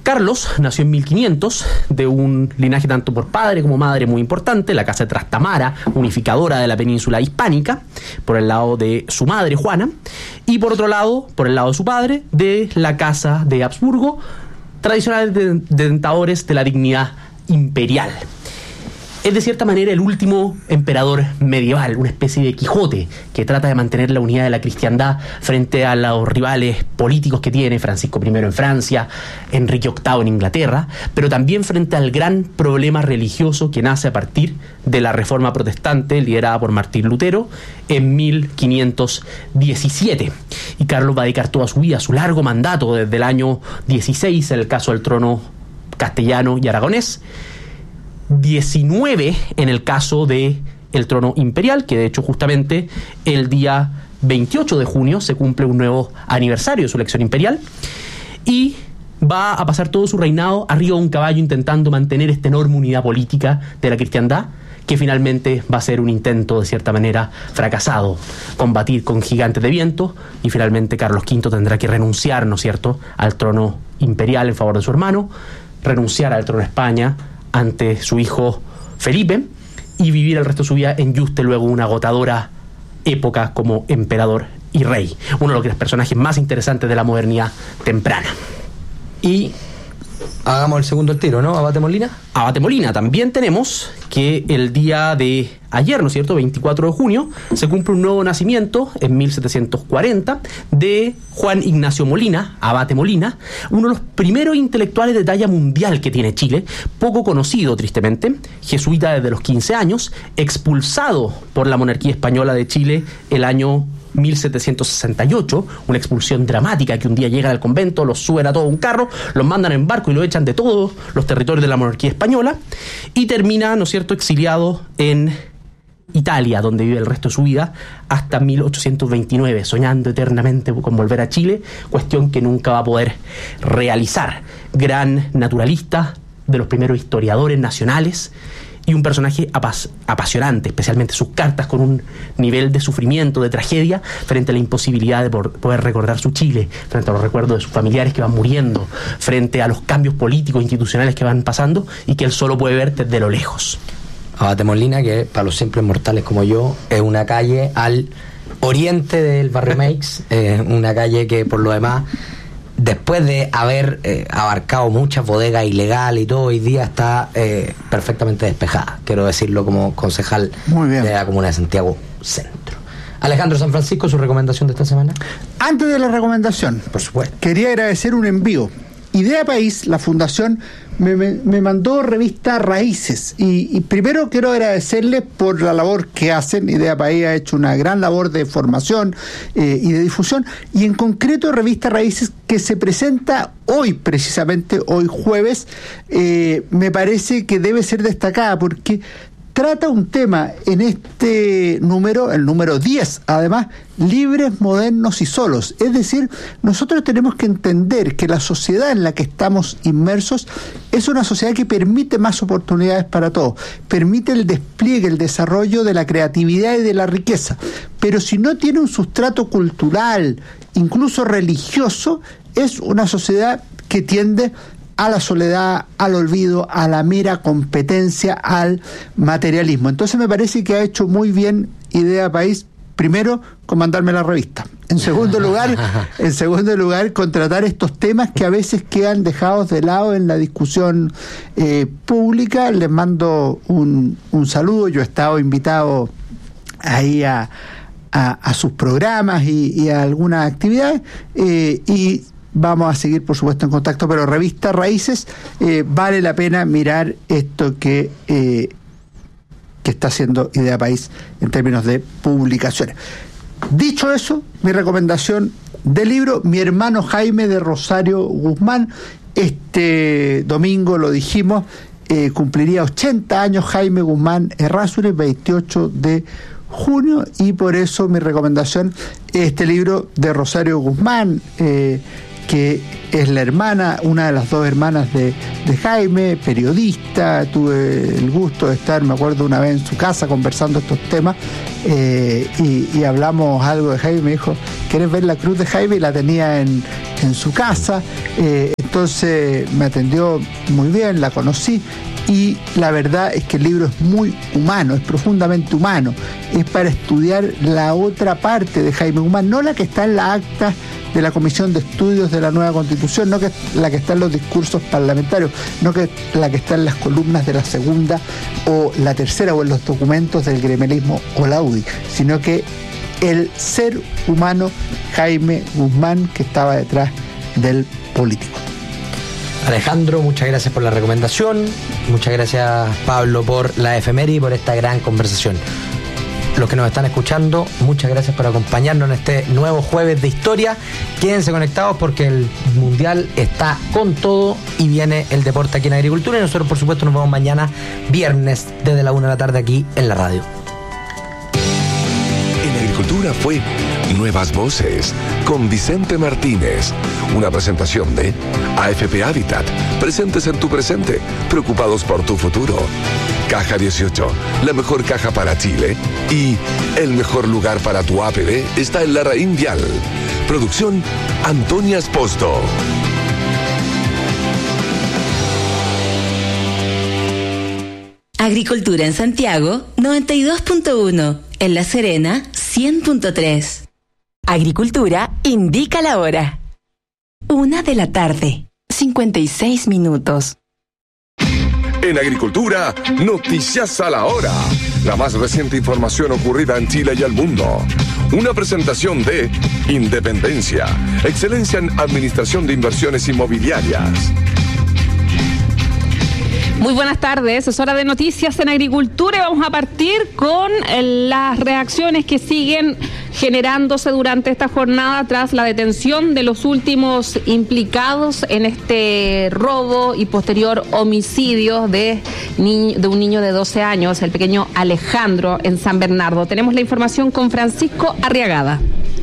Carlos nació en 1500 de un linaje tanto por padre como madre muy importante, la casa de Trastamara, unificadora de la península hispánica, por el lado de su madre Juana, y por otro lado, por el lado de su padre, de la casa de Habsburgo, tradicionales detentadores de la dignidad imperial. Es de cierta manera el último emperador medieval, una especie de Quijote que trata de mantener la unidad de la cristiandad frente a los rivales políticos que tiene Francisco I en Francia, Enrique VIII en Inglaterra, pero también frente al gran problema religioso que nace a partir de la Reforma Protestante liderada por Martín Lutero en 1517. Y Carlos va a dedicar toda su vida, su largo mandato desde el año 16, en el caso del trono castellano y aragonés, 19 en el caso de el trono imperial, que de hecho justamente el día 28 de junio se cumple un nuevo aniversario de su elección imperial, y va a pasar todo su reinado arriba de un caballo intentando mantener esta enorme unidad política de la cristiandad, que finalmente va a ser un intento de cierta manera fracasado, combatir con gigantes de viento, y finalmente Carlos V tendrá que renunciar, ¿no es cierto?, al trono imperial en favor de su hermano, renunciar al trono de España ante su hijo Felipe, y vivir el resto de su vida en Yuste, luego una agotadora época como emperador y rey. Uno de los personajes más interesantes de la modernidad temprana. Y hagamos el segundo al tiro, ¿no? Abate Molina. Abate Molina. También tenemos que el día de ayer, ¿no es cierto?, 24 de junio, se cumple un nuevo nacimiento, en 1740, de Juan Ignacio Molina, Abate Molina, uno de los primeros intelectuales de talla mundial que tiene Chile, poco conocido, tristemente, jesuita desde los 15 años, expulsado por la monarquía española de Chile el año 1768, una expulsión dramática, que un día llegan al convento, los suben a todo un carro, los mandan en barco y lo echan de todos los territorios de la monarquía española, y termina, ¿no es cierto?, exiliado en Italia, donde vive el resto de su vida, hasta 1829, soñando eternamente con volver a Chile, cuestión que nunca va a poder realizar. Gran naturalista, de los primeros historiadores nacionales, y un personaje apasionante, especialmente sus cartas con un nivel de sufrimiento, de tragedia, frente a la imposibilidad de poder recordar su Chile, frente a los recuerdos de sus familiares que van muriendo, frente a los cambios políticos, institucionales que van pasando, y que él solo puede ver desde lo lejos. Abate Molina, que para los simples mortales como yo, es una calle al oriente del barrio Meix, una calle que por lo demás, después de haber abarcado muchas bodegas ilegales y todo, hoy día está perfectamente despejada, quiero decirlo como concejal de la Comuna de Santiago Centro. Alejandro San Francisco, ¿su recomendación de esta semana? Antes de la recomendación, por supuesto, quería agradecer un envío. Idea País, la fundación, me mandó revista Raíces, y primero quiero agradecerles por la labor que hacen. Idea País ha hecho una gran labor de formación y de difusión, y en concreto revista Raíces, que se presenta hoy, precisamente hoy jueves, me parece que debe ser destacada porque trata un tema en este número, el número 10, además, libres, modernos y solos. Es decir, nosotros tenemos que entender que la sociedad en la que estamos inmersos es una sociedad que permite más oportunidades para todos, permite el despliegue, el desarrollo de la creatividad y de la riqueza, pero si no tiene un sustrato cultural, incluso religioso, es una sociedad que tiende a la soledad, al olvido, a la mera competencia, al materialismo. Entonces me parece que ha hecho muy bien Idea País, primero, con mandarme la revista. En segundo lugar, con tratar estos temas que a veces quedan dejados de lado en la discusión pública. Les mando un saludo. Yo he estado invitado ahí a sus programas y a algunas actividades, y vamos a seguir, por supuesto, en contacto, pero revista Raíces, vale la pena mirar esto que está haciendo Idea País en términos de publicaciones. Dicho eso, mi recomendación de libro, Mi hermano Jaime, de Rosario Guzmán. Este domingo, lo dijimos, cumpliría 80 años Jaime Guzmán Errázuriz, 28 de junio, y por eso mi recomendación es este libro de Rosario Guzmán, que es la hermana, una de las dos hermanas de Jaime, periodista. Tuve el gusto de estar, me acuerdo, una vez en su casa conversando estos temas, y hablamos algo de Jaime. Me dijo, ¿quieres ver la cruz de Jaime? Y la tenía en en su casa, entonces me atendió muy bien, la conocí. Y la verdad es que el libro es muy humano, es profundamente humano. Es para estudiar la otra parte de Jaime Guzmán, no la que está en la acta de la Comisión de Estudios de la Nueva Constitución, no que la que está en los discursos parlamentarios, no que la que está en las columnas de la segunda o la tercera o en los documentos del gremialismo o la UDI, sino que el ser humano Jaime Guzmán que estaba detrás del político. Alejandro, muchas gracias por la recomendación, muchas gracias Pablo por la efeméride y por esta gran conversación. Los que nos están escuchando, muchas gracias por acompañarnos en este nuevo jueves de historia. Quédense conectados porque el Mundial está con todo y viene el deporte aquí en Agricultura y nosotros por supuesto nos vemos mañana viernes desde la 1 de la tarde aquí en la radio. En Agricultura fue Nuevas Voces con Vicente Martínez. Una presentación de AFP Habitat. Presentes en tu presente, preocupados por tu futuro. Caja 18, la mejor caja para Chile. Y el mejor lugar para tu APB está en Larraín Vial. Producción Antonia Esposto. Agricultura en Santiago, 92.1. En La Serena, 100.3. Agricultura indica la hora. 1 de la tarde, 56 minutos. En Agricultura, noticias a la hora. La más reciente información ocurrida en Chile y el mundo. Una presentación de Independencia, excelencia en administración de inversiones inmobiliarias. Muy buenas tardes, es hora de noticias en Agricultura y vamos a partir con las reacciones que siguen generándose durante esta jornada tras la detención de los últimos implicados en este robo y posterior homicidio de un niño de 12 años, el pequeño Alejandro, en San Bernardo. Tenemos la información con Francisco Arriagada.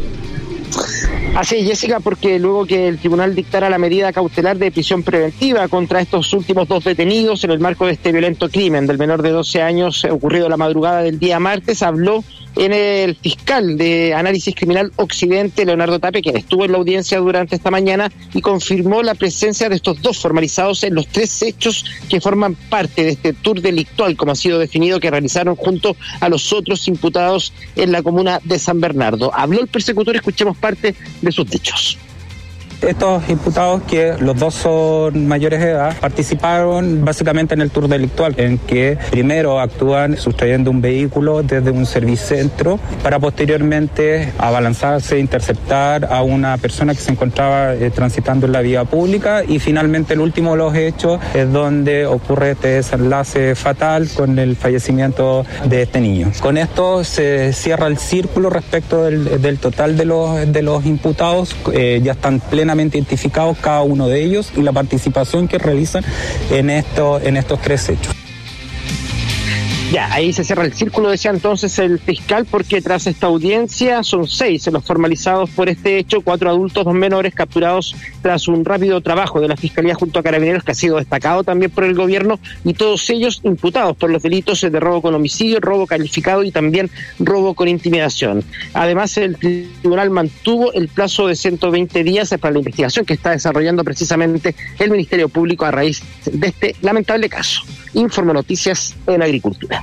Así es, Jessica, porque luego que el tribunal dictara la medida cautelar de prisión preventiva contra estos últimos dos detenidos en el marco de este violento crimen del menor de 12 años ocurrido la madrugada del día martes, habló en el fiscal de Análisis Criminal Occidente, Leonardo Tape, quien estuvo en la audiencia durante esta mañana y confirmó la presencia de estos dos formalizados en los 3 hechos que forman parte de este tour delictual, como ha sido definido, que realizaron junto a los otros imputados en la comuna de San Bernardo. Habló el persecutor, escuchemos parte de sus dichos. Estos imputados, que los dos son mayores de edad, participaron básicamente en el tour delictual, en que primero actúan sustrayendo un vehículo desde un servicentro para posteriormente abalanzarse, interceptar a una persona que se encontraba transitando en la vía pública, y finalmente el último de los hechos es donde ocurre este desenlace fatal con el fallecimiento de este niño. Con esto se cierra el círculo respecto del total de los imputados. Ya están plenamente identificados cada uno de ellos y la participación que realizan en estos 3 hechos. Ya, ahí se cierra el círculo, decía entonces el fiscal, porque tras esta audiencia son 6 los formalizados por este hecho, 4 adultos, 2 menores, capturados tras un rápido trabajo de la Fiscalía junto a Carabineros, que ha sido destacado también por el gobierno, y todos ellos imputados por los delitos de robo con homicidio, robo calificado y también robo con intimidación. Además, el tribunal mantuvo el plazo de 120 días para la investigación que está desarrollando precisamente el Ministerio Público a raíz de este lamentable caso. Informo Noticias en Agricultura.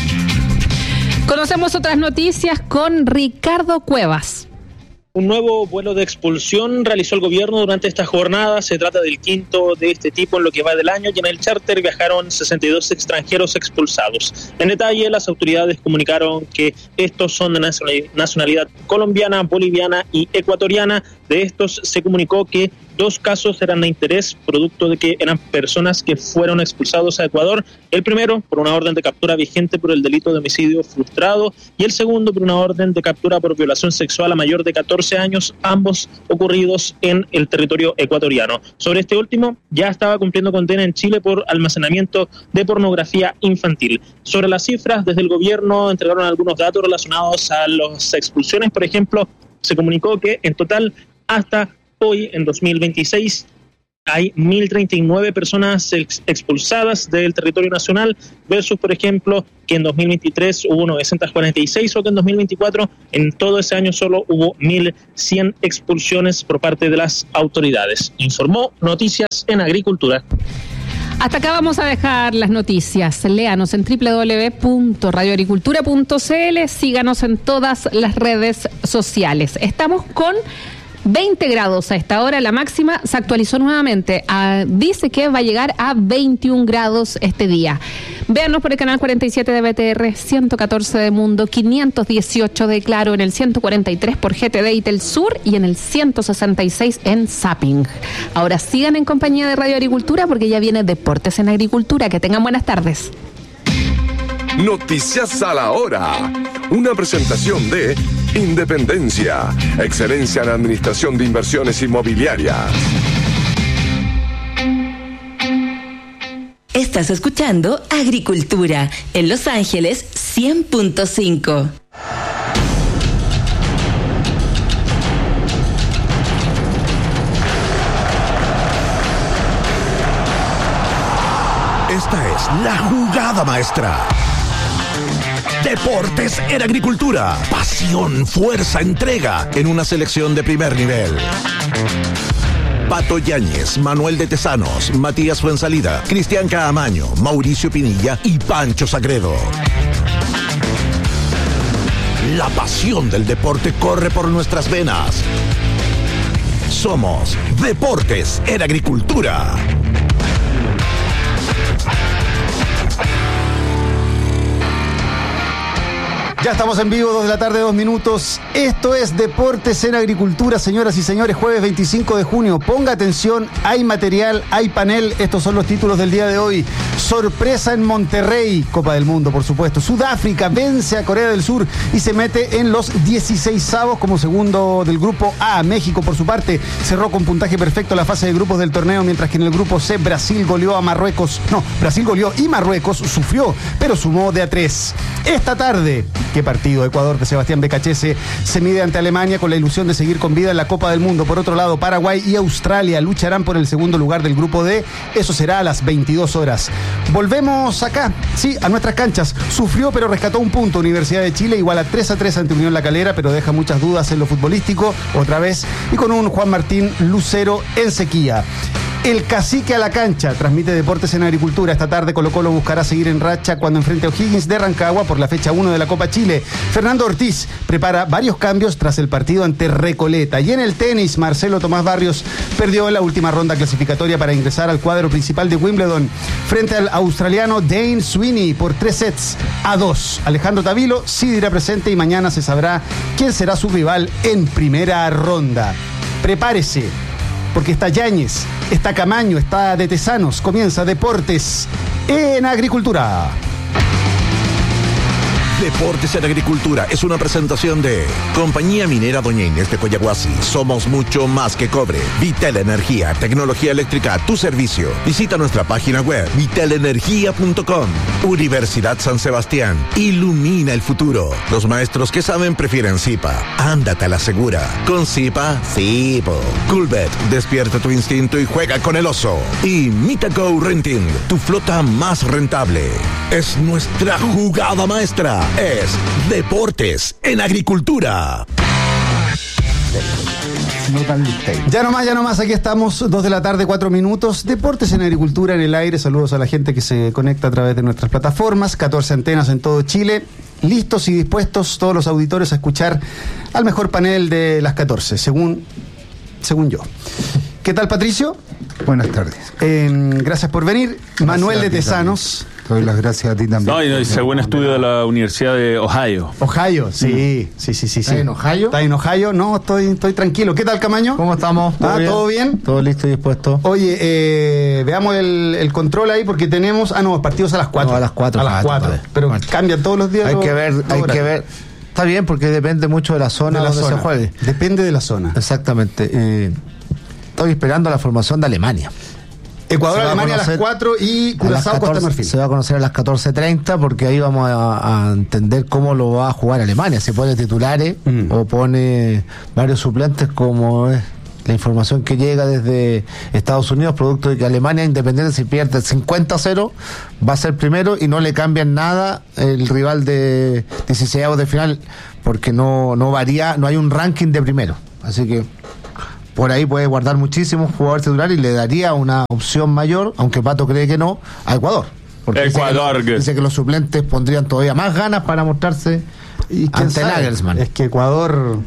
Conocemos otras noticias con Ricardo Cuevas. Un nuevo vuelo de expulsión realizó el gobierno durante esta jornada. Se trata del 5º de este tipo en lo que va del año, y en el charter viajaron 62 extranjeros expulsados. En detalle, las autoridades comunicaron que estos son de nacionalidad colombiana, boliviana y ecuatoriana. De estos se comunicó que 2 casos eran de interés, producto de que eran personas que fueron expulsados a Ecuador. El primero por una orden de captura vigente por el delito de homicidio frustrado, y el segundo por una orden de captura por violación sexual a mayor de 14 años, ambos ocurridos en el territorio ecuatoriano. Sobre este último, ya estaba cumpliendo condena en Chile por almacenamiento de pornografía infantil. Sobre las cifras, desde el gobierno entregaron algunos datos relacionados a las expulsiones. Por ejemplo, se comunicó que en total, hasta hoy, en 2026, hay 1.039 personas expulsadas del territorio nacional, versus, por ejemplo, que en 2023 hubo 946, o que en 2024, en todo ese año solo hubo 1.100 expulsiones por parte de las autoridades. Informó Noticias en Agricultura. Hasta acá vamos a dejar las noticias. Léanos en www.radioagricultura.cl, síganos en todas las redes sociales. Estamos con 20 grados a esta hora, la máxima se actualizó nuevamente. Dice que va a llegar a 21 grados este día. Véanos por el canal 47 de BTR, 114 de Mundo, 518 de Claro, en el 143 por GTD y Telsur y en el 166 en Zapping. Ahora sigan en compañía de Radio Agricultura porque ya viene Deportes en Agricultura. Que tengan buenas tardes. Noticias a la hora. Una presentación de Independencia, excelencia en administración de inversiones inmobiliarias. Estás escuchando Agricultura en Los Ángeles 100.5. Esta es la jugada maestra. Deportes en Agricultura. Pasión, fuerza, entrega en una selección de primer nivel. Pato Yáñez, Manuel de Tesanos, Matías Fuensalida, Cristian Caamaño, Mauricio Pinilla y Pancho Sagredo. La pasión del deporte corre por nuestras venas. Somos Deportes en Agricultura. Ya estamos en vivo, 2 de la tarde, 2 minutos. Esto es Deportes en Agricultura, señoras y señores, jueves 25 de junio. Ponga atención, hay material, hay panel. Estos son los títulos del día de hoy. Sorpresa en Monterrey, Copa del Mundo, por supuesto. Sudáfrica vence a Corea del Sur y se mete en los 16avos como segundo del grupo A. México, por su parte, cerró con puntaje perfecto la fase de grupos del torneo, mientras que en el grupo C, Brasil goleó y Marruecos sufrió, pero sumó de a 3. Esta tarde, qué partido. Ecuador de Sebastián Becachese se mide ante Alemania con la ilusión de seguir con vida en la Copa del Mundo. Por otro lado, Paraguay y Australia lucharán por el segundo lugar del grupo D. Eso será a las 22 horas. Volvemos acá, sí, a nuestras canchas. Sufrió pero rescató un punto Universidad de Chile, igual a 3-3 ante Unión La Calera, pero deja muchas dudas en lo futbolístico, otra vez, y con un Juan Martín Lucero en sequía. El cacique a la cancha transmite Deportes en Agricultura. Esta tarde Colo-Colo buscará seguir en racha cuando enfrente a O'Higgins de Rancagua por la fecha 1 de la Copa Chile. Fernando Ortiz prepara varios cambios tras el partido ante Recoleta. Y en el tenis, Marcelo Tomás Barrios perdió en la última ronda clasificatoria para ingresar al cuadro principal de Wimbledon frente al australiano Dane Sweeney por 3-2. Alejandro Tavilo sí dirá presente y mañana se sabrá quién será su rival en primera ronda. Prepárese, porque está Yáñez, está Camaño, está de Tesanos. Comienza Deportes en Agricultura. Deportes en Agricultura es una presentación de Compañía Minera Doña Inés de Coyahuasi. Somos mucho más que cobre. Vitel Energía, tecnología eléctrica a tu servicio. Visita nuestra página web vitelenergia.com. Universidad San Sebastián, ilumina el futuro. Los maestros que saben prefieren Zipa. Ándate a la segura. Con Zipa, Zipo. Coolbet, despierta tu instinto y juega con el oso. Y Mitaco Renting, tu flota más rentable. Es nuestra jugada maestra. Es Deportes en Agricultura. Ya nomás, aquí estamos, 2 de la tarde, 4 minutos. Deportes en Agricultura en el aire. Saludos a la gente que se conecta a través de nuestras plataformas. 14 antenas en todo Chile. Listos y dispuestos todos los auditores a escuchar al mejor panel de las 14, según yo. ¿Qué tal, Patricio? Buenas tardes. Gracias por venir. Gracias, Manuel de Tesanos. Doy las gracias a ti también. No, y según estudio de la Universidad de Ohio. Ohio, sí. ¿Estás en Ohio? ¿Estás en Ohio? No, estoy tranquilo. ¿Qué tal, Camaño? ¿Cómo estamos? ¿Todo bien? Todo listo y dispuesto. Oye, veamos el control ahí porque tenemos... partidos a las 4. No, a las 4. A las 4. Pero cambian todos los días. Hay que ver. Está bien porque depende mucho de la zona donde se juegue. Depende de la zona. Exactamente. Estoy esperando la formación de Alemania. Ecuador, Alemania a las 4 y Curazao, Costa Marfil. Se va a conocer a las 14:30 porque ahí vamos a entender cómo lo va a jugar Alemania. Si pone titulares o pone varios suplentes como es la información que llega desde Estados Unidos, producto de que Alemania, independiente si pierde 50-0, va a ser primero y no le cambian nada el rival de 16avos de final, porque no varía, no hay un ranking de primero. Así que por ahí puede guardar muchísimos jugadores titulares y le daría una opción mayor, aunque Pato cree que no, a Ecuador. Porque Ecuador dice que los suplentes pondrían todavía más ganas para mostrarse ante Nagelsmann. Es que Ecuador,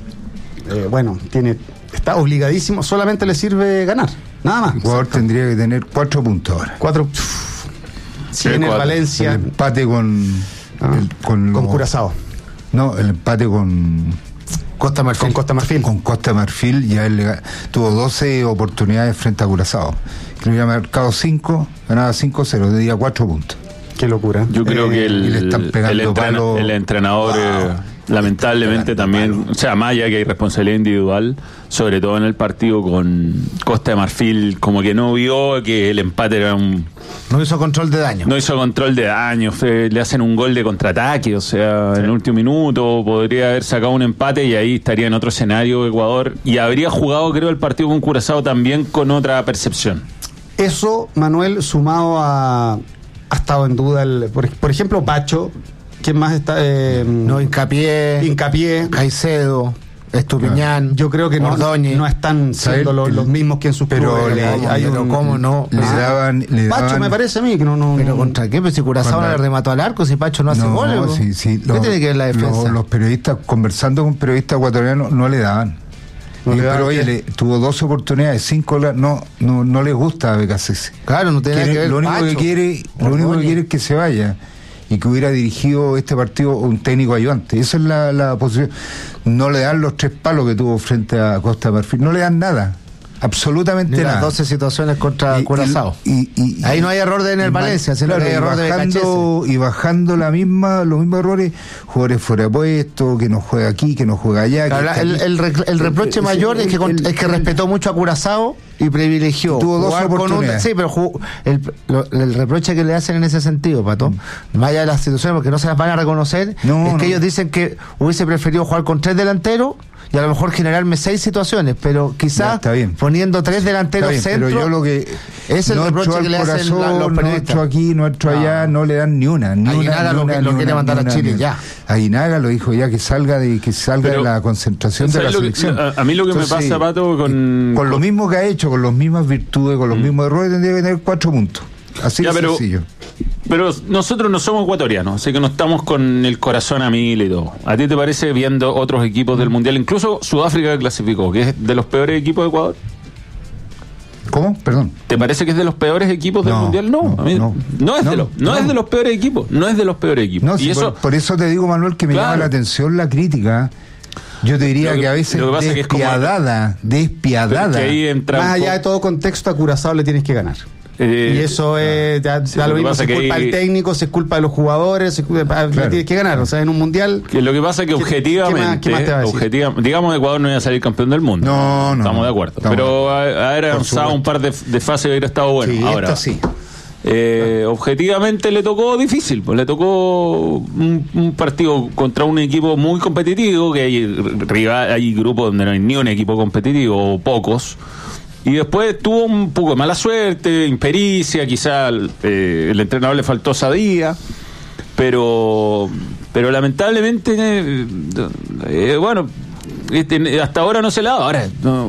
está obligadísimo, solamente le sirve ganar, nada más. Ecuador tendría que tener 4 puntos ahora. 4. Tiene Valencia. El empate con Curazao. No, el empate con Costa Marfil. Con Costa Marfil ya tuvo 12 oportunidades frente a Curazao. Creo que había marcado 5, ganaba 5-0, tenía 4 puntos. Qué locura. Yo creo que el entrenador lamentablemente también, o sea, más allá que hay responsabilidad individual, sobre todo en el partido con Costa de Marfil, como que no vio que el empate era no hizo control de daño. Le hacen un gol de contraataque, o sea, en el último minuto podría haber sacado un empate y ahí estaría en otro escenario Ecuador, y habría jugado, creo, el partido con Curazao también con otra percepción. Eso, Manuel, sumado ha estado en duda por ejemplo, Pacho. ¿Quién más está? Hincapié, Caicedo, Estupiñán. Yo creo que no están siendo los mismos que en sus clubes. ¿Cómo no? Le daban Pacho, me parece a mí que no. ¿Pero contra qué? Pues si Curazao le remató al arco, si Pacho no hace goles. Sí. ¿Qué tiene que ver la defensa? Los periodistas, conversando con periodistas ecuatorianos, no le daban. Pero oye, tuvo 12 oportunidades, 5 no les gusta a Becasese. Claro, no tiene que ver. Lo único que quiere es que se vaya y que hubiera dirigido este partido un técnico ayudante. Esa es la posición. No le dan los 3 palos que tuvo frente a Costa de Marfil, no le dan nada, absolutamente nada. Las 12 situaciones contra Curazao. Ahí no hay error de el Valencia, sino que hay error de Becasese. Y bajando los mismos errores, jugadores fuera de puesto, que no juega aquí, que no juega allá. Claro, el reproche mayor es que respetó mucho a Curazao y privilegió. Tuvo 2 oportunidades. Sí, pero el reproche que le hacen en ese sentido, Pato, más allá de las situaciones, porque no se las van a reconocer, que ellos dicen que hubiese preferido jugar con 3 delanteros y a lo mejor generarme 6 situaciones, pero quizás poniendo 3 delanteros centro. Pero yo lo que es el reproche que le hacen los periodistas. Nuestro aquí, nuestro allá, no le dan ni una. Aguinaga lo quiere mandar a Chile ya. Aguinaga lo dijo ya, que salga de la concentración de la selección. A mí lo que me pasa, Pato, con lo mismo que ha hecho, con las mismas virtudes, con los mismos errores, tendría que tener 4 puntos. Así de sencillo. Pero nosotros no somos ecuatorianos, así que no estamos con el corazón a mil y todo. ¿A ti te parece, viendo otros equipos del Mundial, incluso Sudáfrica clasificó, que es de los peores equipos de Ecuador? ¿Cómo? Perdón. ¿Te parece que es de los peores equipos del Mundial? No es de los peores equipos. No es de los peores equipos. No, y eso, por eso te digo, Manuel, que me llama la atención la crítica. Yo te diría que a veces despiadada. Que ahí entra más allá de todo contexto, a Curazao le tienes que ganar. Y eso es da lo mismo, si es culpa del técnico, si es culpa de los jugadores, le tienes que ganar. O sea, en un mundial. Que lo que pasa es que objetivamente, ¿qué más te va a decir? Digamos, Ecuador no iba a salir campeón del mundo. No. Estamos de acuerdo. Pero haber avanzado un par de fases hubiera estado bueno. Sí, ahora sí. Objetivamente le tocó difícil, pues le tocó un partido contra un equipo muy competitivo, que hay grupos donde no hay ni un equipo competitivo, o pocos. Y después tuvo un poco de mala suerte, impericia, quizá el entrenador le faltó osadía, pero lamentablemente hasta ahora no se la da. Ahora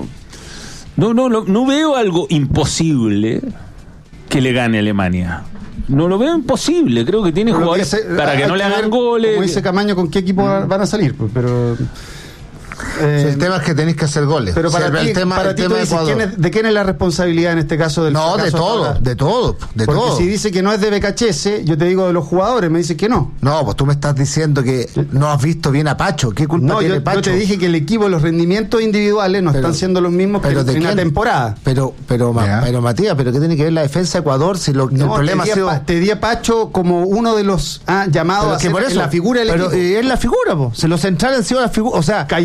no veo algo imposible que le gane a Alemania. No lo veo imposible, creo que tiene jugadores para que no le hagan goles. Como dice Camaño, ¿con qué equipo van a salir? Pues, pero el tema es que tenéis que hacer goles. Pero para ti, ¿de quién es la responsabilidad en este caso? De todo. Porque si dice que no es de Becachese, yo te digo de los jugadores, me dice que no. No, pues tú me estás diciendo que no has visto bien a Pacho. ¿Qué culpa tiene Pacho? Yo te dije que el equipo, los rendimientos individuales no están siendo los mismos que en la temporada. Pero Matías, ¿pero qué tiene que ver la defensa de Ecuador si el problema ha sido... Te di a Pacho como uno de los llamados a ser la figura del equipo. Pero es la figura, po. Si los centrales han sido la figura, o sea, Caicedo,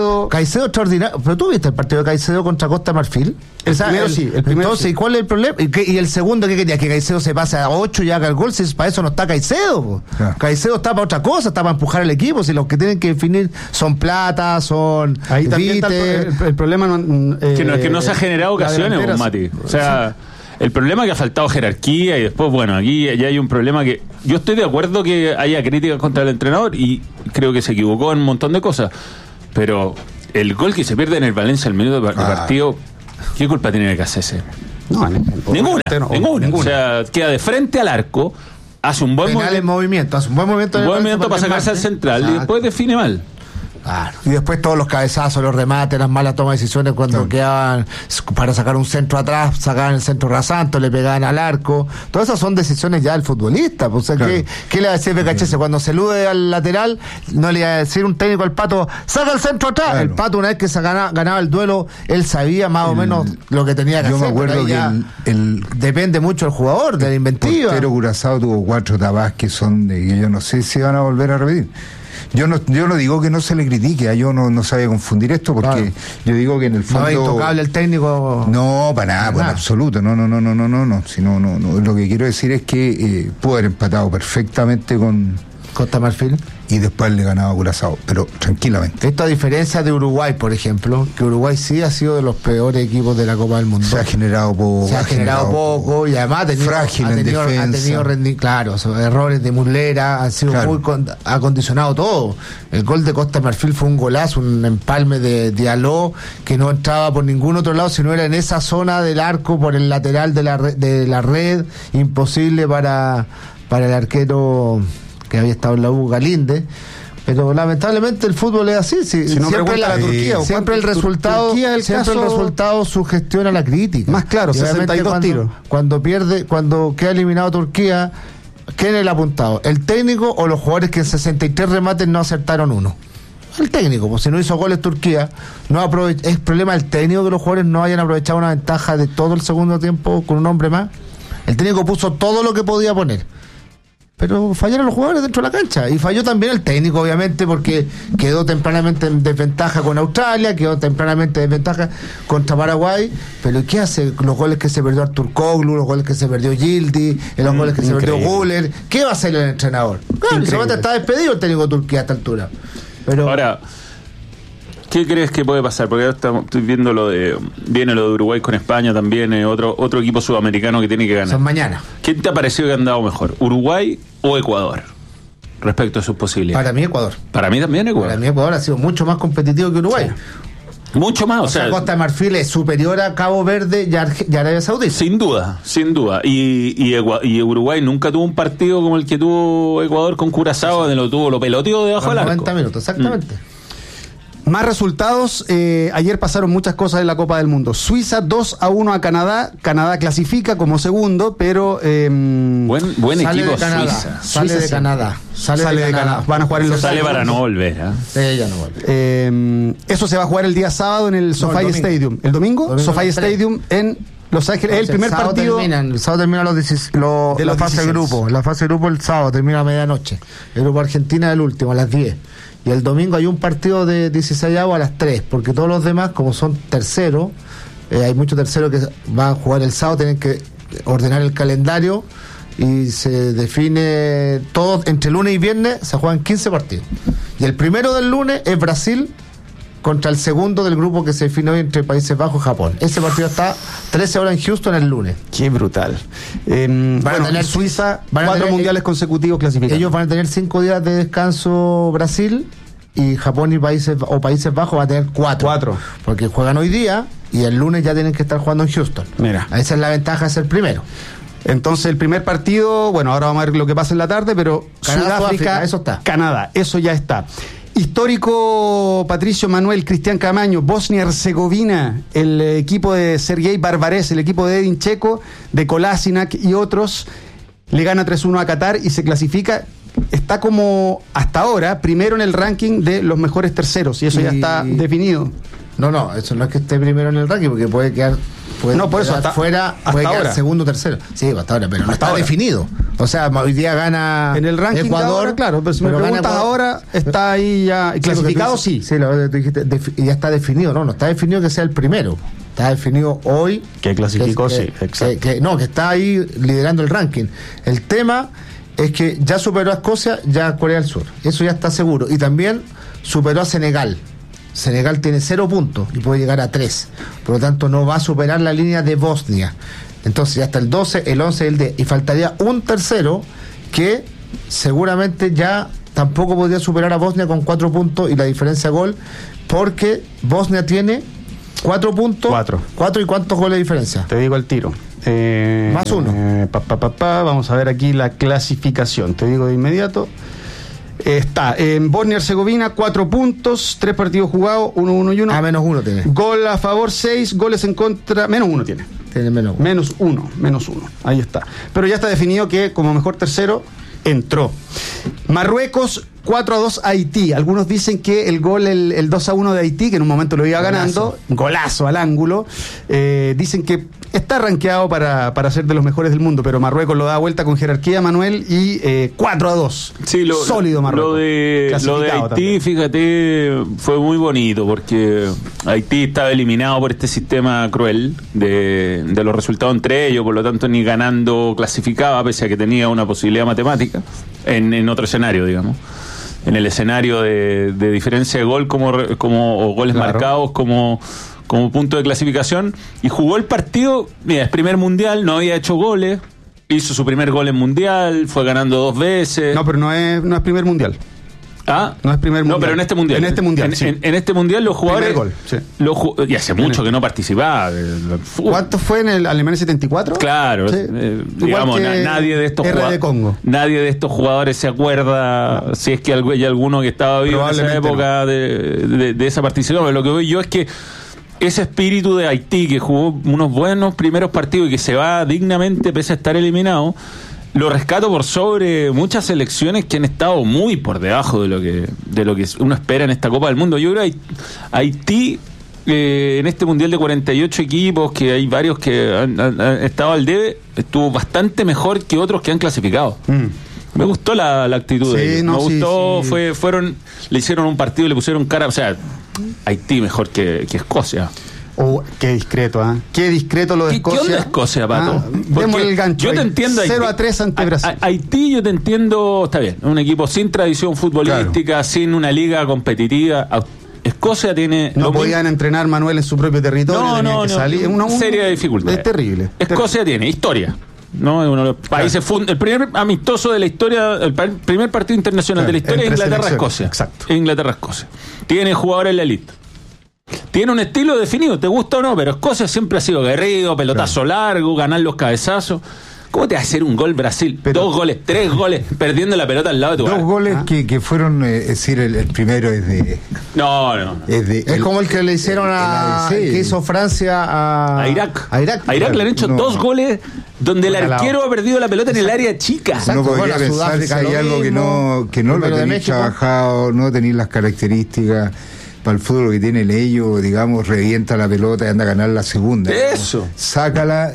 Caicedo extraordinario. Pero tú viste el partido de Caicedo contra Costa de Marfil. El primero sí. Entonces, ¿y cuál es el problema? ¿Y el segundo qué quería? Que Caicedo se pase a 8 y haga el gol. Si para eso no está Caicedo. Caicedo está para otra cosa, está para empujar al equipo. Si los que tienen que definir son Plata, son ahí también está el problema. Que no se ha generado ocasiones, Mati. O sea, el problema es que ha faltado jerarquía y después, bueno, aquí ya hay un problema que yo estoy de acuerdo que haya críticas contra el entrenador y creo que se equivocó en un montón de cosas, pero el gol que se pierde en el Valencia al minuto de partido, ¿qué culpa tiene el Cassese? Ninguna. O sea, queda de frente al arco, hace un buen movimiento para sacarse al central y después define mal. Claro. Y después todos los cabezazos, los remates, las malas tomas de decisiones cuando quedaban para sacar un centro atrás, sacaban el centro rasante, le pegaban al arco. Todas esas son decisiones ya del futbolista. O sea, ¿qué le va a decir Becachese? Cuando se elude al lateral, no le iba a decir un técnico al Pato, saca el centro atrás. Claro. El Pato, una vez que ganaba el duelo, él sabía más o menos lo que tenía que hacer. Yo me acuerdo que depende mucho del jugador, de la inventiva. El portero Curazao tuvo 4 tapas que son de que yo no sé si van a volver a repetir. Yo no digo que no se le critique, yo no sabía confundir esto porque yo digo que en el fondo no es intocable el técnico. No, para nada, en absoluto, no. Lo que quiero decir es que pudo haber empatado perfectamente con Costa Marfil y después le ganaba a Curazao, pero tranquilamente. Esto a diferencia de Uruguay, por ejemplo, que Uruguay sí ha sido de los peores equipos de la Copa del Mundo. Se ha generado poco. Y además frágil en defensa. Claro, errores de Muslera, han sido ha condicionado todo. El gol de Costa Marfil fue un golazo, un empalme de Diallo que no entraba por ningún otro lado, sino era en esa zona del arco, por el lateral de la red, imposible para el arquero que había estado en la U, Galinde, pero lamentablemente el fútbol es así. Siempre el resultado sugestiona la crítica. Más claro, 62 tiros. Cuando queda eliminado Turquía, ¿quién es el apuntado? ¿El técnico o los jugadores que en 63 remates no acertaron uno? El técnico, pues si no hizo goles Turquía, es problema del técnico que los jugadores no hayan aprovechado una ventaja de todo el segundo tiempo con un hombre más. El técnico puso todo lo que podía poner, pero fallaron los jugadores dentro de la cancha y falló también el técnico, obviamente, porque quedó tempranamente en desventaja con Australia, quedó tempranamente en desventaja contra Paraguay. Pero ¿qué hace? Los goles que se perdió Artur Koglu, los goles que se perdió Gildi, los goles que se perdió Guller. ¿Qué va a hacer el entrenador? Claro, solamente está despedido el técnico de Turquía a esta altura. Pero ahora, ¿qué crees que puede pasar? Porque ahora estoy viendo viene lo de Uruguay con España también, otro equipo sudamericano que tiene que ganar. Son mañana. ¿Quién te ha parecido que han dado mejor, Uruguay o Ecuador, respecto a sus posibilidades? Para mí Ecuador. Para mí también Ecuador. Para mí Ecuador ha sido mucho más competitivo que Uruguay. Sí. Mucho más, o sea, Costa de Marfil es superior a Cabo Verde y Arabia Saudita. Sin duda. Y Uruguay nunca tuvo un partido como el que tuvo Ecuador con Curazao, donde lo peloteó debajo del arco. 90 minutos, exactamente. Más resultados, ayer pasaron muchas cosas en la Copa del Mundo. Suiza 2-1 a Canadá. Canadá clasifica como segundo, pero buen equipo Suiza. Sale de Canadá. Sale de Canadá. Van a jugar en Los Ángeles. Sale para no volver. Ya no vuelve. Eso se va a jugar el día sábado en el SoFi Stadium. ¿El domingo? SoFi Stadium en Los Ángeles. El primer partido. El sábado termina la fase de grupo. La fase de grupo el sábado termina a medianoche. El grupo Argentina el último, a las 10. Y el domingo hay un partido de 16avos a las 3, porque todos los demás, como son terceros, hay muchos terceros que van a jugar el sábado, tienen que ordenar el calendario y se define todo. Entre lunes y viernes se juegan 15 partidos. Y el primero del lunes es Brasil contra el segundo del grupo que se define hoy entre Países Bajos y Japón. Ese partido está 13 horas en Houston el lunes. Qué brutal. Van a tener Suiza 4 mundiales consecutivos clasificados. Ellos van a tener 5 días de descanso Brasil, y Japón y Países Bajos va a tener 4. Porque juegan hoy día y el lunes ya tienen que estar jugando en Houston. Mira. Esa es la ventaja de ser primero. Entonces el primer partido, bueno, ahora vamos a ver lo que pasa en la tarde, pero Canadá, Sudáfrica, eso está. Canadá, eso ya está. Histórico Patricio Manuel Cristian Camaño, Bosnia-Herzegovina, el equipo de Sergei Barbarés, el equipo de Edin Checo, de Kolasinac y otros, le gana 3-1 a Qatar y se clasifica. Está como hasta ahora primero en el ranking de los mejores terceros y eso ya está definido. No, eso no es que esté primero en el ranking, porque puede quedar por eso hasta fuera, puede quedar segundo o tercero. Sí, hasta ahora, pero no está definido. O sea, hoy día gana en el ranking Ecuador, ahora, claro, pero si me preguntas ahora, está ahí ya clasificado, sí. Sí, lo que tú dijiste, ya está definido, no está definido que sea el primero. Está definido hoy. Que clasificó, sí, exacto. Que está ahí liderando el ranking. El tema es que ya superó a Escocia, ya a Corea del Sur. Eso ya está seguro. Y también superó a Senegal. Senegal tiene 0 puntos y puede llegar a 3. Por lo tanto, no va a superar la línea de Bosnia. Entonces ya está el 12, el 11 y el 10. Y faltaría un tercero que seguramente ya tampoco podría superar a Bosnia con 4 puntos y la diferencia de gol, porque Bosnia tiene 4 puntos. 4 y ¿cuántos goles de diferencia? Te digo el tiro. Más 1. Vamos a ver aquí la clasificación. Te digo de inmediato. Está en Bosnia-Herzegovina 4 puntos, 3 partidos jugados, 1-1 y 1. Menos 1 tiene. Gol a favor 6, goles en contra, menos 1 tiene. Tiene menos 1. Ahí está. Pero ya está definido que como mejor tercero entró. Marruecos 4-2 Haití. Algunos dicen que el gol, el 2-1 de Haití, que en un momento lo iba ganando, golazo al ángulo, dicen que está rankeado para ser de los mejores del mundo, pero Marruecos lo da vuelta con jerarquía, Manuel, y 4-2. Sí, sólido Marruecos. Lo de Haití, también. Fíjate, fue muy bonito, porque Haití estaba eliminado por este sistema cruel de los resultados entre ellos, por lo tanto ni ganando clasificaba, pese a que tenía una posibilidad matemática, en otro escenario, digamos. En el escenario de diferencia de gol o goles marcados como punto de clasificación, y jugó el partido. Mira, es primer mundial, no había hecho goles, hizo su primer gol en mundial, fue ganando 2 veces. No, pero no es primer mundial. No es primer mundial. No, pero en este mundial. En este mundial los jugadores. Gol, sí. Y hace mucho que no participaba. ¿Cuánto fue en el Alemania 74? Claro. Sí. Digamos, nadie de estos jugadores. Nadie de estos jugadores se acuerda, si es que hay alguno que estaba vivo en esa época de esa participación. Pero lo que veo yo es que ese espíritu de Haití, que jugó unos buenos primeros partidos y que se va dignamente pese a estar eliminado, lo rescato por sobre muchas selecciones que han estado muy por debajo de lo que uno espera en esta Copa del Mundo. Yo creo que Haití, en este mundial de 48 equipos, que hay varios que han estado al debe, estuvo bastante mejor que otros que han clasificado. Me gustó la actitud de ellos. Me gustó, le hicieron un partido, le pusieron cara, o sea, Haití mejor que Escocia. Qué discreto, ¿eh? Qué discreto lo de Escocia. ¿Qué onda Escocia, Pato? Vemos el gancho. Yo te entiendo. 0-3 ante Brasil. Haití, yo te entiendo, está bien. Un equipo sin tradición futbolística, sin una liga competitiva. Escocia tiene. No podían entrenar, Manuel, en su propio territorio. No. Seria dificultad. Es terrible. Escocia tiene historia. ¿No? Uno de los países el primer amistoso de la historia, el primer partido internacional de la historia es Inglaterra-Escocia. Exacto. Inglaterra-Escocia. Tiene jugadores en la elite. Tiene un estilo definido, te gusta o no, pero Escocia siempre ha sido guerrido, pelotazo largo, ganar los cabezazos. ¿Cómo te va a hacer un gol Brasil? 2 goles, 3 goles, perdiendo la pelota al lado de tu 2 goles que fueron, es decir, el primero es de... No. Es como el que le hicieron que hizo Francia a Irak. A Irak le han hecho 2 goles donde el arquero ha perdido la pelota en el área chica. Uno podría pensar que hay algo que no lo tenéis trabajado, no tenéis las características. Para el fútbol que tiene Leyo, digamos, revienta la pelota y anda a ganar la segunda. Eso. Saca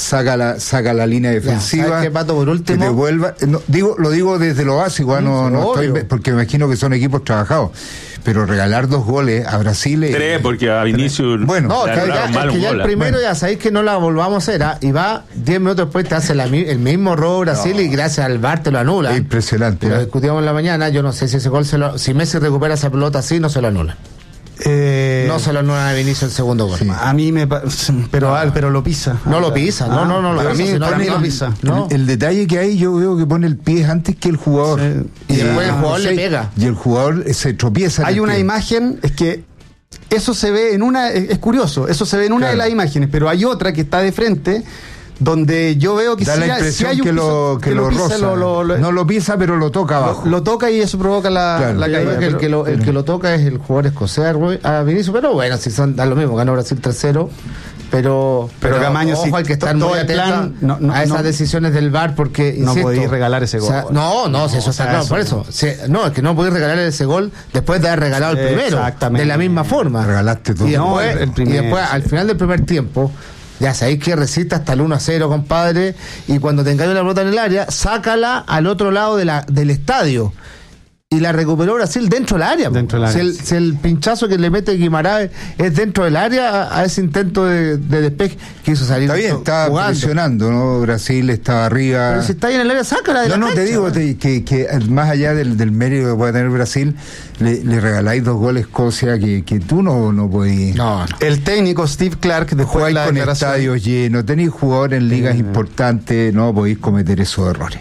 la línea defensiva. ¿Sabes qué, Pato, por último? Que te vuelva, lo digo desde lo básico, no estoy, porque me imagino que son equipos trabajados. Pero regalar 2 goles a Brasil... 3, porque a Vinicius... Bueno, ya el primero ya sabéis que no la volvamos a hacer, y va 10 minutos después, te hace el mismo robo Brasil y gracias al VAR te lo anula. Impresionante. Lo discutíamos en la mañana, yo no sé si ese gol si Messi recupera esa pelota así, no se lo anula. No se lo anula a Vinicius el segundo gol. Sí. A mí pero lo pisa. No lo pisa, no, a mí lo pisa. El detalle que hay, yo veo que pone el pie antes que el jugador. Sí. Y después el jugador le pega. Y el jugador se tropieza. Hay una imagen, es que eso se ve en una, es curioso, eso se ve en una de las imágenes, pero hay otra que está de frente, donde yo veo que da la impresión que lo roza. No lo pisa, pero lo toca abajo. Lo toca y eso provoca la caída. El que lo toca es el jugador escocés a Vinicius, pero bueno, si da lo mismo, ganó Brasil 3-0. Pero Camaño, ojo, hay que estar muy atento a esas decisiones del VAR, porque no podéis regalar ese gol. Si eso está claro, por eso. Es que no podéis regalar ese gol después de haber regalado el primero. De la misma forma. Regalaste todo. Y después, al final del primer tiempo, Ya sabéis que resiste hasta el 1-0, compadre, y cuando tengáis una pelota en el área, sácala al otro lado del estadio. Y la recuperó Brasil dentro del área. Si el pinchazo que le mete Guimaraes es dentro del área, a ese intento de despeje que hizo salir. Está bien, estaba presionando, ¿no? Brasil estaba arriba. Pero si está ahí en el área, sácala de la cancha. Te digo que más allá del mérito que puede tener Brasil, le regaláis 2 goles a Escocia que tú no podías. No. El técnico Steve Clark después de la con declaración, estadios llenos, tenéis jugadores en ligas importantes, no podéis cometer esos errores.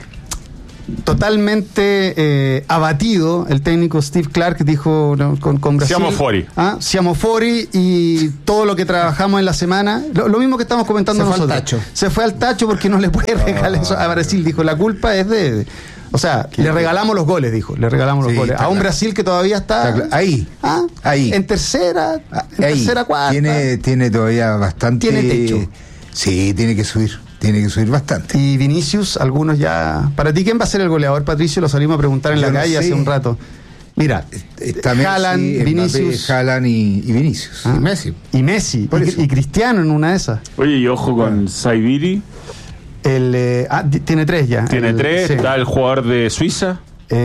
Totalmente abatido, el técnico Steve Clark dijo, ¿no? con Brasil. Siamo fuori y todo lo que trabajamos en la semana, lo mismo que estamos comentando nosotros. Se fue al tacho porque no le puede regalar eso a Brasil, dijo, la culpa es o sea, le regalamos los goles, dijo, le regalamos los goles a un Brasil que todavía está ahí, en tercera, cuarta. Tiene todavía bastante. Tiene techo. Sí, tiene que subir bastante. Y Vinicius, algunos ya... ¿Para ti quién va a ser el goleador, Patricio? Lo salimos a preguntar en la calle hace un rato. Mira, Haaland, Vinicius. Haaland y Vinicius. Y Messi. Y Cristiano en una de esas. Oye, y ojo con Saibiri. Tiene 3 ya. Tiene 3, está el jugador de Suiza.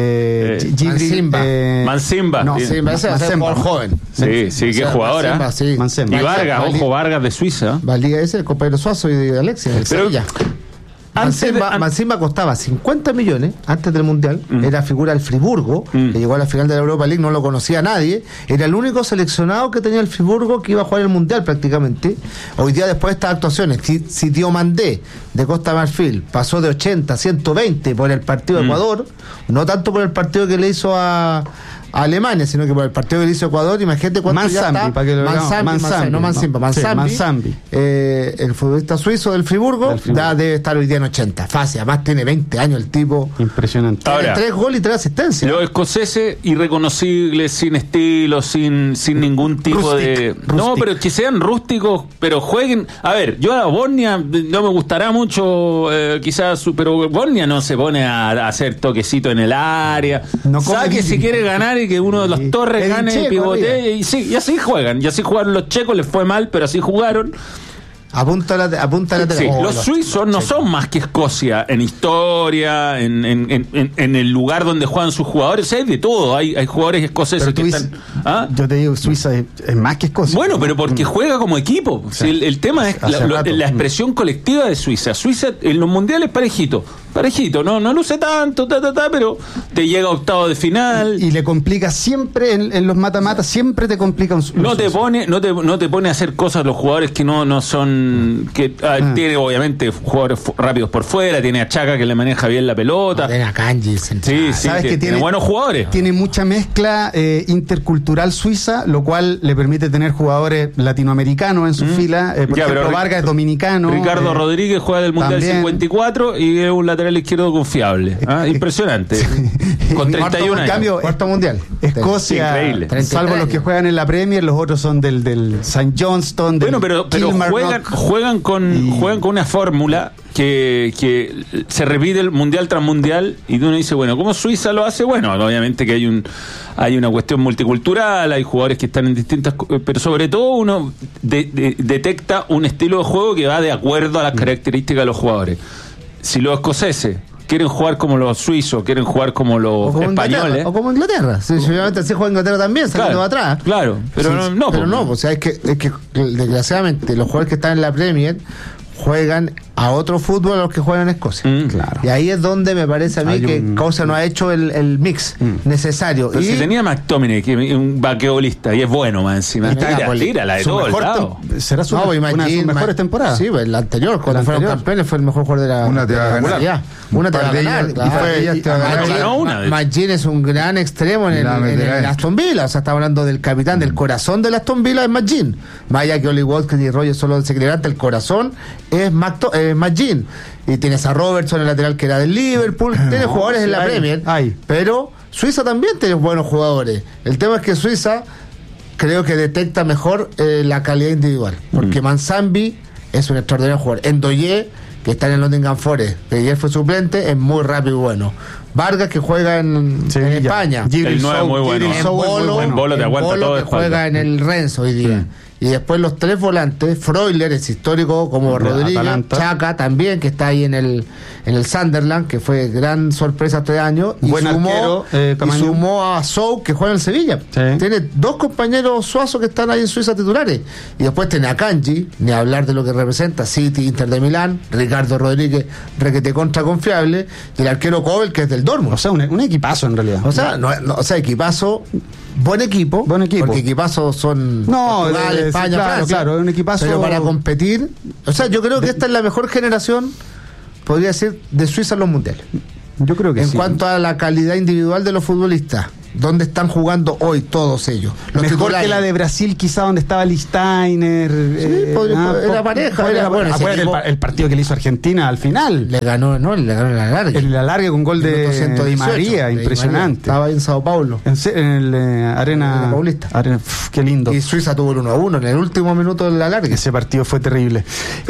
Mansimba. No, ese es un jugador joven. Sí, qué jugadora. Mansimba. Y Vargas de Suiza. Valdía ese, el compañero Suazo y de Alexia. Mansimba costaba 50 millones antes del Mundial, era figura del Friburgo, que llegó a la final de la Europa League, no lo conocía nadie, era el único seleccionado que tenía el Friburgo que iba a jugar el Mundial prácticamente. Hoy día, después de estas actuaciones, si Diomandé de Costa Marfil pasó de 80 a 120 por el partido de Ecuador, no tanto por el partido que le hizo a Alemania, sino que por el partido que le hizo Ecuador, imagínate cuánto Mansambi, el futbolista suizo del Friburgo, debe estar hoy día en 80, fácil, además tiene 20 años el tipo. Impresionante. Ahora, tiene 3 goles y 3 asistencias. Los escoceses irreconocibles, sin estilo, sin ningún tipo de... No, pero que sean rústicos, pero jueguen... A ver, yo a Bosnia no me gustará mucho, quizás, pero Bosnia no se pone a hacer toquecito en el área. Sabe si quiere ganar y que uno de los Torres gane, pivotee, y así juegan. Y así jugaron los checos, les fue mal, pero así jugaron. Apunta la sí, los suizos no son más que Escocia en historia, en el lugar donde juegan sus jugadores. Hay de todo, hay jugadores escoceses que están... Yo te digo, Suiza es más que Escocia. Bueno, pero porque juega como equipo. Sí, el tema es la expresión colectiva de Suiza. Suiza en los mundiales parejito, no luce tanto, pero te llega a octavo de final. Y le complica siempre en los mata-mata, siempre te complica no te pone a hacer cosas a los jugadores que no son, que tiene obviamente jugadores rápidos por fuera, tiene a Chaka que le maneja bien la pelota. Tiene a Kanji, ¿sabes que tiene buenos jugadores? Tiene mucha mezcla intercultural suiza, lo cual le permite tener jugadores latinoamericanos en su fila. Por ejemplo, Vargas es dominicano. Ricardo Rodríguez juega del Mundial también. 54 y es un lateral izquierdo confiable. Impresionante. Con 31 años. En cambio, cuarto mundial. Escocia, increíble. Salvo los que juegan en la Premier, los otros son del St. Johnston. Bueno, pero juegan con una fórmula que se repite el mundial tras mundial, y uno dice, bueno, ¿cómo Suiza lo hace? Bueno, obviamente que hay una cuestión multicultural, hay jugadores que están en distintas, pero sobre todo uno detecta un estilo de juego que va de acuerdo a las características de los jugadores. Si los escoceses quieren jugar como los suizos, quieren jugar como los españoles. O como Inglaterra. Sí, obviamente así juega Inglaterra también, saliendo de atrás. Claro, pero sí, o sea, es que desgraciadamente los jugadores que están en la Premier juegan a otro fútbol a los que juegan en Escocia. Claro. Y ahí es donde me parece a mí que Cosa no ha hecho el mix necesario. Pero si tenía McTominay, que es un vaquebolista, y es bueno más encima. Tírala de todo el lado. Será una de sus mejores temporadas. Sí, el anterior, cuando fueron campeones, fue el mejor jugador de la... Una te va a ganar. Una te va a ganar. Magin es un gran extremo en el Aston Villa. O sea, estamos hablando del capitán del corazón del Aston Villa, es Magin. Vaya que Oli Watkins y Rogers solo se levanta el corazón, es Magin. Y tienes a Robertson, el lateral que era del Liverpool. Tiene jugadores en la Premier. Pero Suiza también tiene buenos jugadores. El tema es que Suiza creo que detecta mejor la calidad individual. Porque Mansambi es un extraordinario jugador. Endoye, que está en el Nottingham Forest, que ayer fue suplente, es muy rápido y bueno. Vargas, que juega en España. El 9 muy bueno. En Bolo te aguanta todo de espalda. Juega en el Rennes hoy día. Y después los 3 volantes, Freuler, es histórico como Rodríguez, Atalanta. Chaka también, que está ahí en el Sunderland, que fue gran sorpresa este año. Y Buen arquero, Camaño. sumó a Sou, que juega en el Sevilla. Sí. Tiene 2 compañeros suazos que están ahí en Suiza titulares. Y después tiene a Kanji, ni hablar de lo que representa, City, Inter de Milán, Ricardo Rodríguez, requete contra confiable, y el arquero Kobel, que es del Dortmund. O sea, un equipazo en realidad. O sea, equipazo, buen equipo, porque equipazos son Portugal, España, Francia, claro, un equipazo. pero para competir, o sea, yo creo que esta es la mejor generación, podría decir, de Suiza en los mundiales. Yo creo que en sí. cuanto a la calidad individual de los futbolistas, ¿dónde están jugando hoy todos ellos? Los mejor titulares. que la de Brasil, quizá, donde estaba Lichsteiner. Era pareja. Acuérdate el partido que le hizo Argentina al final. Le ganó el alargue. El alargue con gol de 218, Di María, impresionante. Estaba ahí en Sao Paulo. En el Arena Paulista. Qué lindo. Y Suiza tuvo el 1-1 en el último minuto del alargue. Ese partido fue terrible.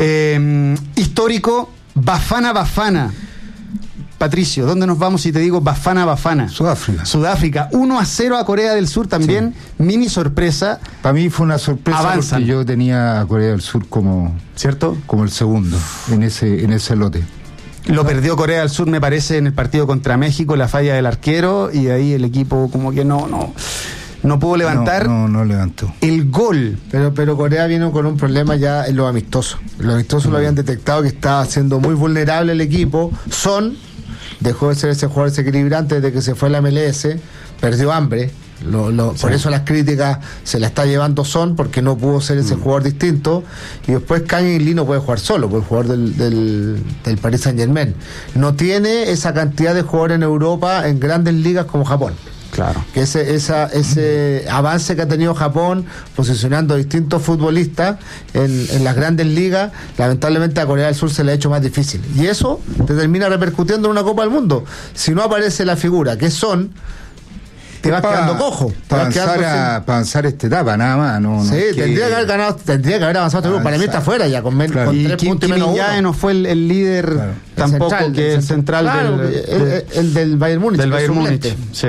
Histórico, Bafana. Patricio, ¿dónde nos vamos si te digo Bafana? Sudáfrica. 1-0 a Corea del Sur también. Sí. Mini sorpresa. Para mí fue una sorpresa. Avanzan. Porque yo tenía a Corea del Sur como, ¿cierto? Como el segundo en ese lote. Lo perdió Corea del Sur, me parece, en el partido contra México, la falla del arquero, y ahí el equipo como que no pudo levantar. No levantó. El gol. Pero Corea vino con un problema ya en los amistosos. Los amistosos lo habían detectado que estaba siendo muy vulnerable el equipo. Dejó de ser ese jugador desequilibrante desde que se fue a la MLS, perdió hambre. Por eso las críticas se la está llevando Son, porque no pudo ser ese jugador distinto. Y después Kang In Lee no puede jugar solo, por el jugador del Paris Saint-Germain. No tiene esa cantidad de jugadores en Europa en grandes ligas como Japón. Claro. Que ese avance que ha tenido Japón posicionando a distintos futbolistas en las grandes ligas, lamentablemente a Corea del Sur se le ha hecho más difícil. Y eso te termina repercutiendo en una Copa del Mundo. Si no aparece la figura que Son, te vas quedando cojo. Para avanzar esta etapa, nada más. Tendría que haber avanzado este grupo. Para mí está fuera ya, con 3 puntos y menos 1. No fue el líder tampoco, el central el del Bayern Múnich. Del Bayern Múnich, sí.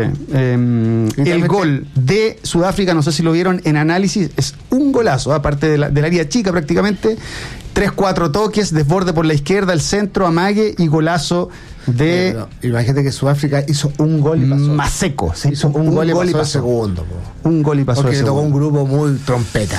El gol de Sudáfrica, no sé si lo vieron en análisis, es un golazo, aparte del área chica prácticamente. 3-4 toques, desborde por la izquierda, el centro, amague y golazo de... Imagínate que Sudáfrica hizo un gol y pasó. Más seco. Hizo un gol y pasó el segundo. Un gol y pasó porque el le tocó segundo. un grupo muy trompeta.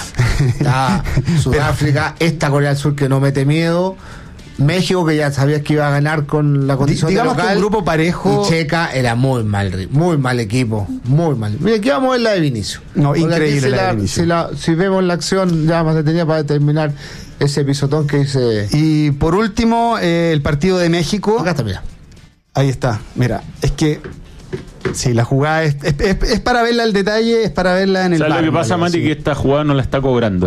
Sudáfrica, esta Corea del Sur que no mete miedo, México que ya sabías que iba a ganar con la condición digamos de local, que un grupo parejo, y Checa era muy mal equipo, muy mal. Mira, aquí vamos a ver la de Vinicius. No, increíble la de Vinicius. Si vemos la acción ya más detenida para determinar ese pisotón que dice. Y por último, el partido de México. Acá está, mira. Ahí está, mira, es que sí, la jugada es para verla al detalle, es para verla en el ¿sabes lo que pasa, Mati? Que esta jugada no la está cobrando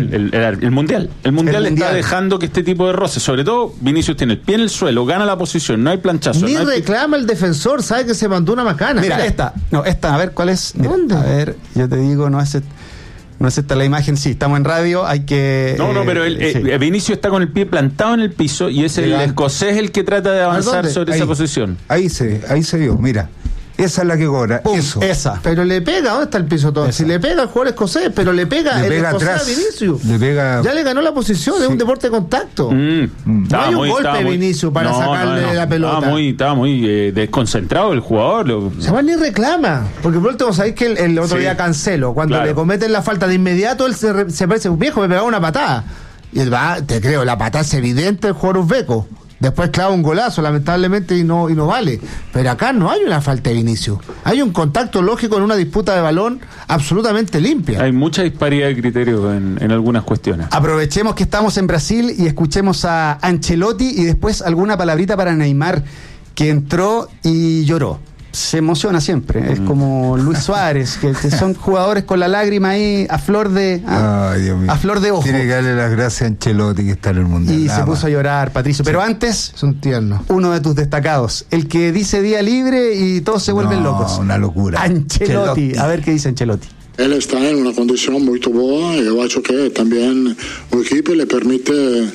el Mundial. El Mundial está dejando que este tipo de roces, sobre todo Vinicius tiene el pie en el suelo, gana la posición, no hay planchazo. Ni reclama el defensor, sabe que se mandó una macana. Mira, esta, a ver, ¿cuál es? Mira, ¿dónde? A ver, yo te digo, no es esta la imagen, sí, estamos en radio, hay que... No, pero Vinicius está con el pie plantado en el piso y es el escocés el que trata de avanzar sobre esa posición. Ahí se vio, mira. Esa es la que cobra. Eso. Esa. Pero le pega, ¿dónde está el pisotón? Si le pega al jugador escocés, pero le pega atrás. A Vinicius. Le pega. Ya le ganó la posición, es un deporte de contacto. No hay un golpe de Vinicius para sacarle la pelota. Estaba muy desconcentrado el jugador. Se va ni reclama. Porque por último, sabéis que el otro día Cancelo, cuando le cometen la falta de inmediato, él se parece, viejo, me pegaba una patada. Y él va, te creo, la patada es evidente del jugador uzbeco. Después clava un golazo, lamentablemente, y no vale. Pero acá no hay una falta de Vinicius. Hay un contacto lógico en una disputa de balón absolutamente limpia. Hay mucha disparidad de criterios en algunas cuestiones. Aprovechemos que estamos en Brasil y escuchemos a Ancelotti y después alguna palabrita para Neymar, que entró y lloró. Se emociona siempre, es como Luis Suárez, que son jugadores con la lágrima ahí a flor de a flor de ojo. Tiene que darle las gracias a Ancelotti que está en el Mundial. Y se puso a llorar, Patricio. Pero antes, son tiernos. Uno de tus destacados, el que dice día libre y todos se vuelven locos. Una locura. Ancelotti. A ver qué dice Ancelotti. Él está en una condición muy buena y yo creo que también el equipo le permite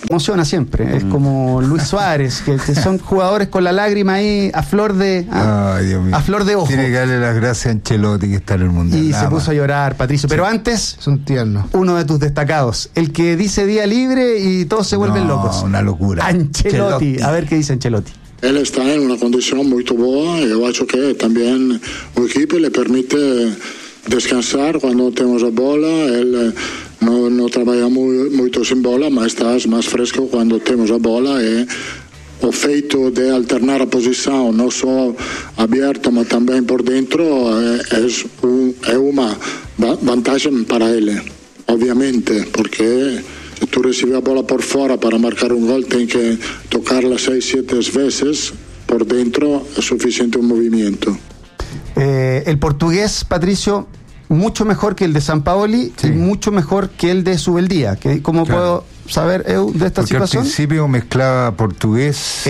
Emociona siempre, es como Luis Suárez, que son jugadores con la lágrima ahí a flor de Ay, Dios mío. a flor de ojo. Tiene que darle las gracias a Ancelotti que está en el Mundial. Y se puso a llorar, Patricio. Pero antes, son tiernos. Uno de tus destacados, el que dice día libre y todos se vuelven locos. Una locura. Ancelotti. A ver qué dice Ancelotti. Él está en una condición muy buena y yo creo que también el equipo le permite descansar cuando tenemos la bola. Él no trabaja mucho sin bola, pero estás más fresco cuando tenemos la bola y el feito de alternar la posición, no solo abierta, pero también por dentro, es una ventaja para él, obviamente, porque si tú recibes la bola por fuera para marcar un gol, tienes que tocarla 6-7 veces, por dentro es suficiente un movimiento. El portugués, Patricio, mucho mejor que el de Sampaoli y mucho mejor que el de Subeldía. ¿Cómo puedo saber de esta Porque situación? Al principio mezclaba portugués